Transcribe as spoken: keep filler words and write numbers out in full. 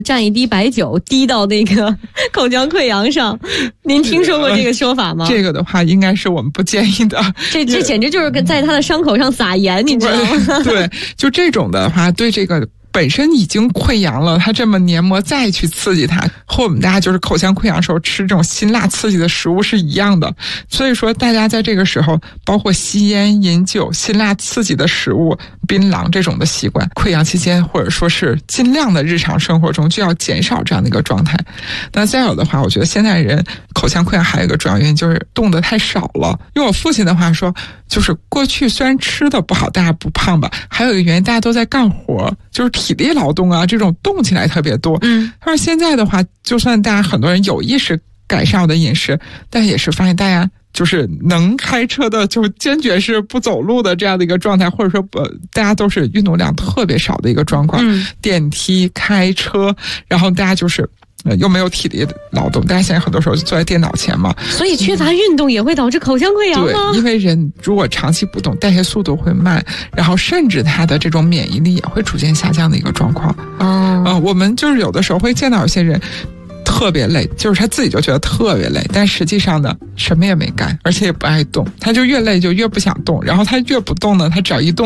蘸一滴白酒滴到那个口腔溃疡上，您听说过这个说法吗？ 这个的话应该是我们不建议的。 这这简直就是在他的伤口上撒盐，你知道吗？ 对，就这种的话，对这个本身已经溃疡了，它这么黏膜再去刺激它，和我们大家就是口腔溃疡的时候吃这种辛辣刺激的食物是一样的。所以说大家在这个时候，包括吸烟、饮酒、辛辣刺激的食物、槟榔这种的习惯，溃疡期间或者说是尽量的日常生活中就要减少这样的一个状态。那再有的话，我觉得现代人口腔溃疡还有一个主要原因就是动得太少了。用我父亲的话说，就是过去虽然吃的不好，大家不胖吧，还有一个原因大家都在干活，就是体力劳动啊，这种动起来特别多。嗯，但是现在的话，就算大家很多人有意识改善我的饮食，但也是发现大家就是能开车的就坚决是不走路的这样的一个状态，或者说呃大家都是运动量特别少的一个状况。嗯，电梯、开车，然后大家就是呃又没有体力劳动，大家现在很多时候就坐在电脑前嘛， 所以缺乏运动也会导致口腔溃疡吗？ 对，因为人如果长期不动，代谢速度会慢，然后甚至他的这种免疫力也会逐渐下降的一个状况。哦，呃，我们就是有的时候会见到有些人特别累，就是他自己就觉得特别累，但实际上呢，什么也没干，而且也不爱动，他就越累就越不想动，然后他越不动呢，他只要一动